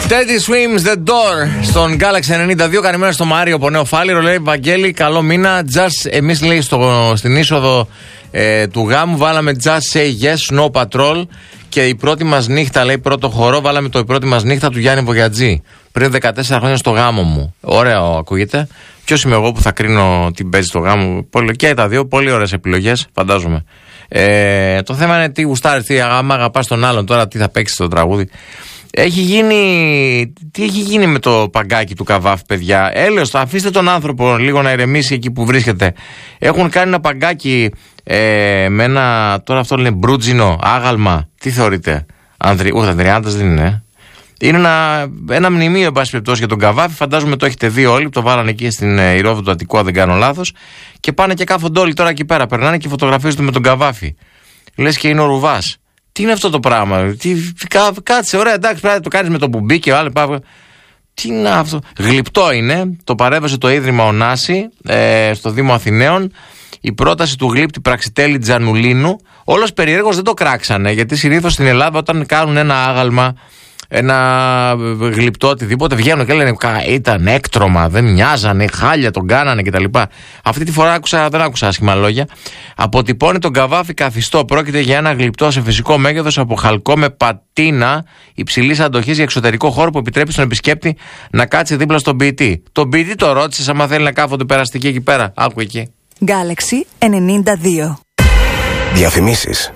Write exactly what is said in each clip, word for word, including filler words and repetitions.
Teddy swims the door στον Galaxy ενενήντα δύο. Καλημέρα στο Μάριο από Νέο Φάληρο. Λέει Βαγγέλη, καλό μήνα. Just εμείς λέει στο, στην είσοδο ε, του γάμου βάλαμε Just say yes, no patrol. Και η πρώτη μας νύχτα, λέει, πρώτο χορό, βάλαμε το η πρώτη μας νύχτα του Γιάννη Βογιατζή. Πριν δεκατέσσερα χρόνια στο γάμο μου. Ωραίο ακούγεται. Ποιος είμαι εγώ που θα κρίνω τι παίζει στο γάμο. Και τα δύο, πολύ ωραίες επιλογές, φαντάζομαι. Ε, το θέμα είναι τι γουστάρεις, τι άμα αγαπάς τον άλλον, τώρα τι θα παίξεις στο τραγούδι. Έχει γίνει. Τι έχει γίνει με το παγκάκι του Καβάφ, παιδιά? Έλεος, θα αφήστε τον άνθρωπο λίγο να ηρεμήσει εκεί που βρίσκεται. Έχουν κάνει ένα παγκάκι ε, με ένα. Τώρα αυτό λένε μπρούτζινο, άγαλμα. Τι θεωρείτε? Ανδρι, ούτε Ανδριάντας δεν είναι. Είναι ένα, ένα μνημείο, εν πάση περιπτώσει, για τον Καβάφ. Φαντάζομαι το έχετε δει όλοι. Το βάλανε εκεί στην ε, Ηρώδο του Αττικού, αν δεν κάνω λάθος. Και πάνε και κάθονται όλοι τώρα εκεί πέρα. Περνάνε και φωτογραφίζονται με τον Καβάφη. Λες και είναι ο Ρουβάς. Τι είναι αυτό το πράγμα? Τι, κά, κάτσε, ωραία, εντάξει, πρέπει να το κάνεις με το μπουμπί και άλλο. Πά, τι είναι αυτό? Γλυπτό είναι. Το παρέβασε το Ίδρυμα Ωνάση ε, στο Δήμο Αθηναίων. Η πρόταση του γλύπτη Πραξιτέλη Τζανουλίνου. Όλος περιέργως δεν το κράξανε, γιατί συνήθως στην Ελλάδα όταν κάνουν ένα άγαλμα, ένα γλυπτό, οτιδήποτε, βγαίνουν και λένε ήταν έκτρωμα, δεν μοιάζανε, χάλια τον κάνανε κτλ. Αυτή τη φορά άκουσα, δεν άκουσα άσχημα λόγια. Αποτυπώνει τον Καβάφη καθιστό. Πρόκειται για ένα γλυπτό σε φυσικό μέγεθος από χαλκό με πατίνα υψηλής αντοχής για εξωτερικό χώρο που επιτρέπει στον επισκέπτη να κάτσει δίπλα στον ποιητή. Τον ποιητή το ρώτησε άμα θέλει να κάθονται περαστική εκεί πέρα. Άκου εκεί. Galaxy ενενήντα δύο. Διαφημίσεις.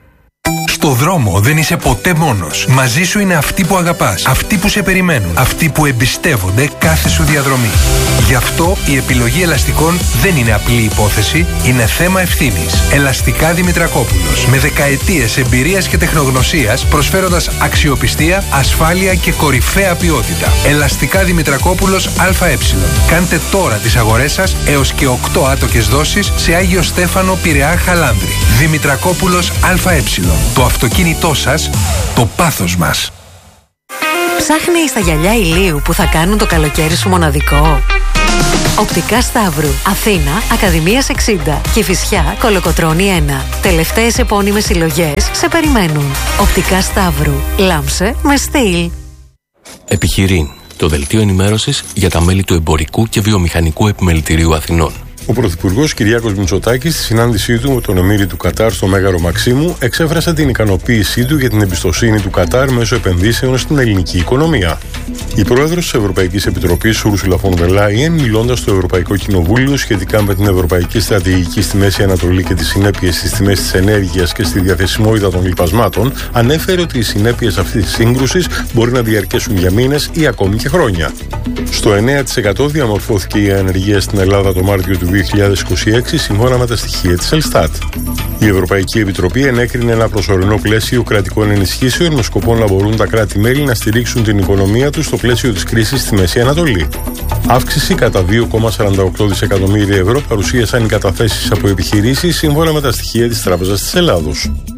Στο δρόμο δεν είσαι ποτέ μόνος. Μαζί σου είναι αυτοί που αγαπάς, αυτοί που σε περιμένουν, αυτοί που εμπιστεύονται κάθε σου διαδρομή. Γι' αυτό η επιλογή ελαστικών δεν είναι απλή υπόθεση, είναι θέμα ευθύνης. Ελαστικά Δημητρακόπουλος. Με δεκαετίες εμπειρίας και τεχνογνωσίας, προσφέροντας αξιοπιστία, ασφάλεια και κορυφαία ποιότητα. Ελαστικά Δημητρακόπουλος ΑΕ. Κάντε τώρα τις αγορές σας έως και οκτώ άτοκες δόσεις σε Άγιο Στέφανο, Πειραιά, Χαλάνδρη. Δημητρακόπουλος ΑΕ. Το αυτοκίνητό σας, το πάθος μας. Ψάχνεις τα γυαλιά ηλίου που θα κάνουν το καλοκαίρι σου μοναδικό? Οπτικά Σταύρου, Αθήνα, Ακαδημίας εξήντα, Κηφισιά, Κολοκοτρώνη ένα. Τελευταίες επώνυμες συλλογές σε περιμένουν. Οπτικά Σταύρου, λάμψε με στυλ. Επιχειρήν, το δελτίο ενημέρωσης για τα μέλη του Εμπορικού και Βιομηχανικού Επιμελητηρίου Αθηνών. Ο Πρωθυπουργός Κυριάκος Μητσοτάκης, στη συνάντησή του με τον Εμμύρη του Κατάρ στο Μέγαρο Μαξίμου, εξέφρασε την ικανοποίησή του για την εμπιστοσύνη του Κατάρ μέσω επενδύσεων στην ελληνική οικονομία. Η πρόεδρος της Ευρωπαϊκής Επιτροπής, Ούρσουλα φον ντερ Λάιεν, μιλώντας στο Ευρωπαϊκό Κοινοβούλιο σχετικά με την Ευρωπαϊκή Στρατηγική στη Μέση Ανατολή και τις συνέπειες στις τιμές της ενέργειας και στη διαθεσιμότητα των λιπασμάτων, ανέφερε ότι οι συνέπειες αυτής της σύγκρουσης μπορεί να διαρκέσουν για μήνες ή ακόμη και χρόνια. Στο εννέα τοις εκατό διαμορφώθηκε η ανεργία στην Ελλάδα το Μάρτιο του δύο χιλιάδες είκοσι έξι, σύμφωνα με τα στοιχεία της Ελστάτ. Η Ευρωπαϊκή Επιτροπή ενέκρινε ένα προσωρινό πλαίσιο κρατικών ενισχύσεων με σκοπό να μπορούν τα κράτη-μέλη να στηρίξουν την οικονομία τους στο πλαίσιο της κρίσης στη Μέση Ανατολή. Αύξηση κατά δύο κόμμα σαράντα οκτώ δισεκατομμύρια ευρώ παρουσίασαν οι καταθέσεις από επιχειρήσεις, σύμφωνα με τα στοιχεία της Τράπεζας της Ελλάδος.